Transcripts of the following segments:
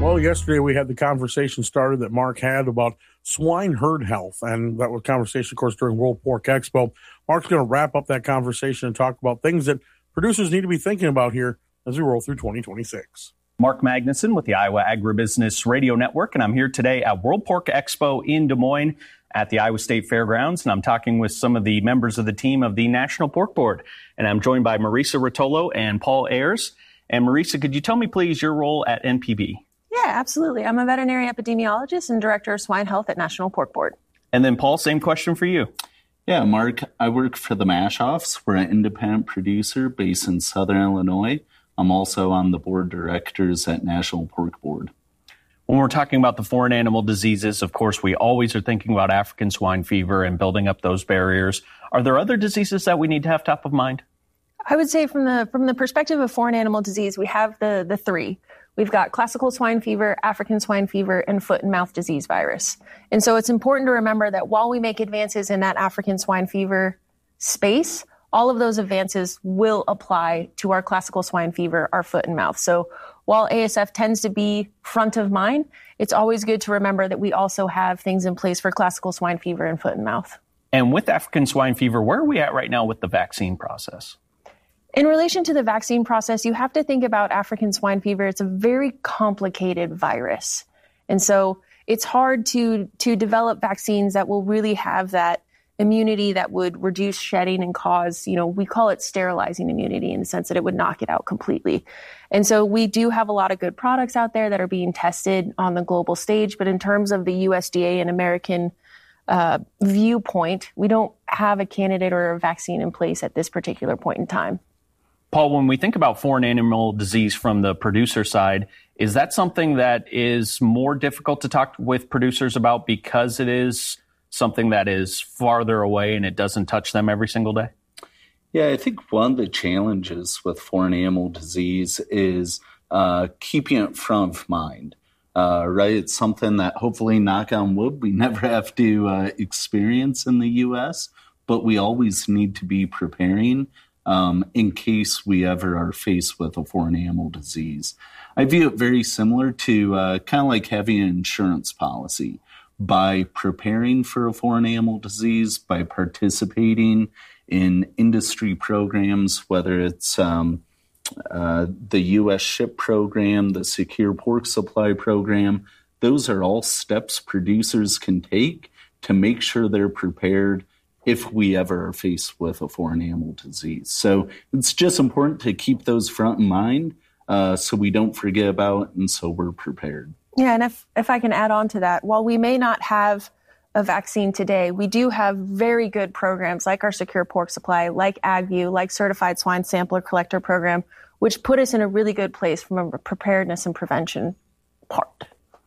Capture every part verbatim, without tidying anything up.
Well, yesterday we had the conversation started that Mark had about swine herd health, and that was a conversation, of course, during World Pork Expo. Mark's going to wrap up that conversation and talk about things that producers need to be thinking about here as we roll through twenty twenty-six. Mark Magnuson with the Iowa Agribusiness Radio Network, and I'm here today at World Pork Expo in Des Moines at the Iowa State Fairgrounds, and I'm talking with some of the members of the team of the National Pork Board, and I'm joined by Marisa Rotolo and Paul Ayers. And Marisa, could you tell me, please, your role at N P B? Yeah, absolutely. I'm a veterinary epidemiologist and director of swine health at National Pork Board. And then, Paul, same question for you. Yeah, Mark, I work for the Mashoffs. We're an independent producer based in Southern Illinois. I'm also on the board of directors at National Pork Board. When we're talking about the foreign animal diseases, of course, we always are thinking about African swine fever and building up those barriers. Are there other diseases that we need to have top of mind? I would say from the from the perspective of foreign animal disease, we have the the three. We've got classical swine fever, African swine fever, and foot and mouth disease virus. And so it's important to remember that while we make advances in that African swine fever space, all of those advances will apply to our classical swine fever, our foot and mouth. So while A S F tends to be front of mind, it's always good to remember that we also have things in place for classical swine fever and foot and mouth. And with African swine fever, where are we at right now with the vaccine process? In relation to the vaccine process, you have to think about African swine fever. It's a very complicated virus. And so it's hard to, to develop vaccines that will really have that immunity that would reduce shedding and cause, you know, we call it sterilizing immunity in the sense that it would knock it out completely. And so we do have a lot of good products out there that are being tested on the global stage. But in terms of the U S D A and American uh, viewpoint, we don't have a candidate or a vaccine in place at this particular point in time. Paul, when we think about foreign animal disease from the producer side, is that something that is more difficult to talk with producers about because it is something that is farther away and it doesn't touch them every single day? Yeah, I think one of the challenges with foreign animal disease is uh, keeping it front of mind, uh, right? It's something that hopefully, knock on wood, we never have to uh, experience in the U S, but we always need to be preparing Um, in case we ever are faced with a foreign animal disease. I view it very similar to uh, kind of like having an insurance policy. By preparing for a foreign animal disease, by participating in industry programs, whether it's um, uh, the U S SHIP program, the Secure Pork Supply program, those are all steps producers can take to make sure they're prepared if we ever are faced with a foreign animal disease. So it's just important to keep those front in mind uh, so we don't forget about it and so we're prepared. Yeah, and if, if I can add on to that, while we may not have a vaccine today, we do have very good programs like our Secure Pork Supply, like AgView, like Certified Swine Sampler Collector Program, which put us in a really good place from a preparedness and prevention part.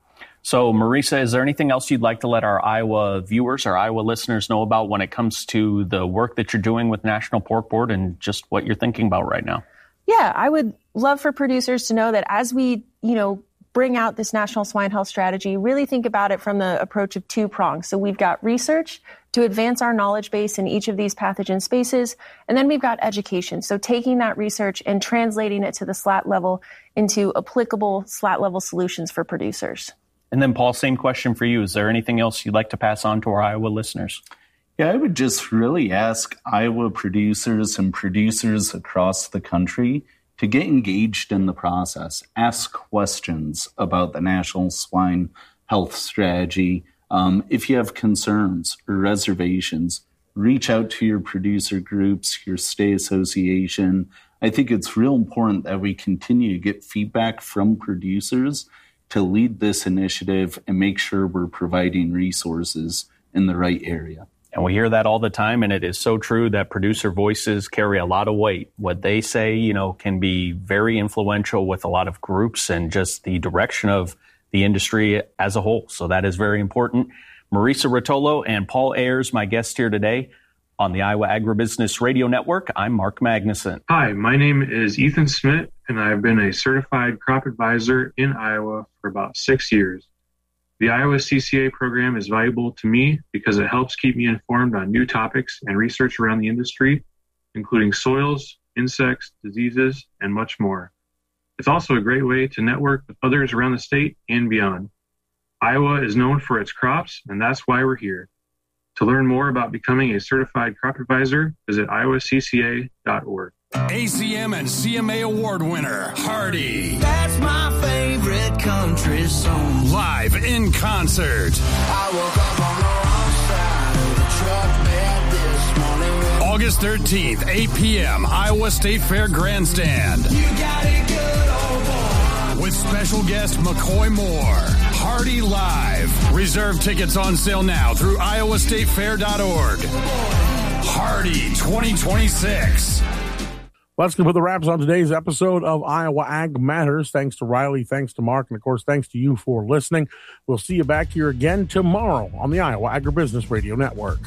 So, Marisa, is there anything else you'd like to let our Iowa viewers, our Iowa listeners know about when it comes to the work that you're doing with National Pork Board and just what you're thinking about right now? Yeah, I would love for producers to know that as we, you know, bring out this national swine health strategy, really think about it from the approach of two prongs. So we've got research to advance our knowledge base in each of these pathogen spaces, and then we've got education. So taking that research and translating it to the SLAT level into applicable SLAT level solutions for producers. And then, Paul, same question for you. Is there anything else you'd like to pass on to our Iowa listeners? Yeah, I would just really ask Iowa producers and producers across the country to get engaged in the process, ask questions about the National Swine Health Strategy. Um, if you have concerns or reservations, reach out to your producer groups, your state association. I think it's real important that we continue to get feedback from producers to lead this initiative and make sure we're providing resources in the right area. And we hear that all the time, and it is so true that producer voices carry a lot of weight. What they say, you know, can be very influential with a lot of groups and just the direction of the industry as a whole. So that is very important. Marisa Rotolo and Paul Ayers, my guests here today on the Iowa Agribusiness Radio Network. I'm Mark Magnuson. Hi, my name is Ethan Smith, and I've been a certified crop advisor in Iowa for about six years. The Iowa C C A program is valuable to me because it helps keep me informed on new topics and research around the industry, including soils, insects, diseases, and much more. It's also a great way to network with others around the state and beyond. Iowa is known for its crops, and that's why we're here. To learn more about becoming a certified crop advisor, visit iowa c c a dot org. A C M and C M A award winner, Hardy. That's my favorite country song. Live in concert. I woke up on the wrong side of the truck bed this morning. August thirteenth, eight p.m., Iowa State Fair Grandstand. You got it good, old boy. With special guest McCoy Moore. Hardy Live. Reserve tickets on sale now through iowa state fair dot org. Hardy twenty twenty-six. Well, that's going to put the wraps on today's episode of Iowa Ag Matters. Thanks to Riley, thanks to Mark, and of course, thanks to you for listening. We'll see you back here again tomorrow on the Iowa Agribusiness Radio Network.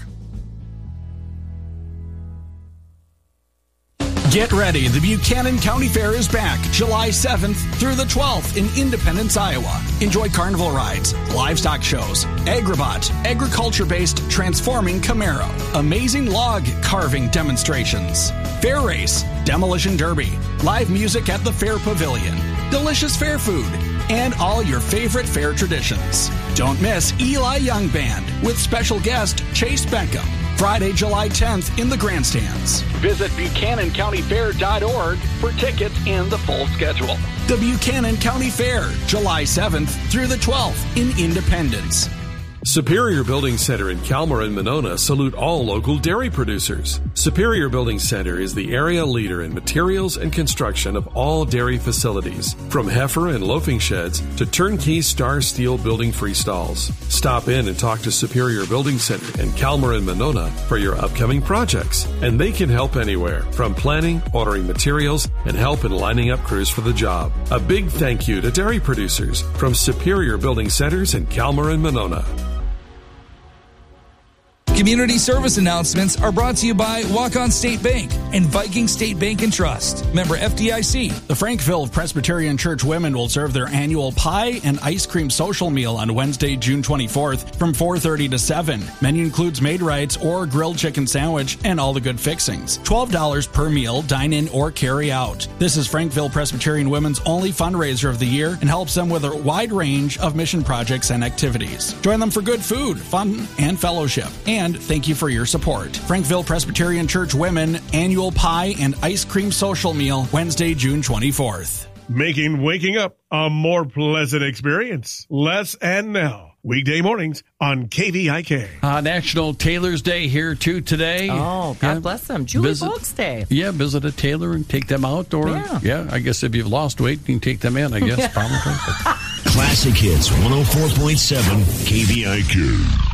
Get ready. The Buchanan County Fair is back July seventh through the twelfth in Independence, Iowa. Enjoy carnival rides, livestock shows, Agribot, agriculture-based transforming Camaro, amazing log carving demonstrations, fair race, demolition derby, live music at the Fair Pavilion, delicious fair food, and all your favorite fair traditions. Don't miss Eli Young Band with special guest Chase Beckham. Friday, July tenth in the grandstands. Visit buchanan county fair dot org for tickets and the full schedule. The Buchanan County Fair, July seventh through the twelfth in Independence. Superior Building Center in Calmer and Monona salute all local dairy producers. Superior Building Center is the area leader in materials and construction of all dairy facilities, from heifer and loafing sheds to turnkey Star Steel building freestalls. Stop in and talk to Superior Building Center in Calmer and Monona for your upcoming projects, and they can help anywhere, from planning, ordering materials, and help in lining up crews for the job. A big thank you to dairy producers from Superior Building Centers in Calmer and Monona. Community service announcements are brought to you by Walk-On State Bank and Viking State Bank and Trust. Member F D I C. The Frankville Presbyterian Church women will serve their annual pie and ice cream social meal on Wednesday, June twenty-fourth from four thirty to seven. Menu includes Maid-Rites or grilled chicken sandwich and all the good fixings. twelve dollars per meal, dine-in or carry out. This is Frankville Presbyterian Women's only fundraiser of the year and helps them with a wide range of mission projects and activities. Join them for good food, fun, and fellowship. And thank you for your support. Frankville Presbyterian Church Women Annual Pie and Ice Cream Social Meal, Wednesday, June twenty-fourth. Making waking up a more pleasant experience. Les and Nell, weekday mornings on K V I K. Uh, National Tailor's Day here, too, today. Oh, God yeah. bless them. Julie visit, Folks Day. Yeah, visit a tailor and take them out. Or, yeah. yeah, I guess if you've lost weight, you can take them in, I guess, probably. Classic Hits one oh four point seven K V I K.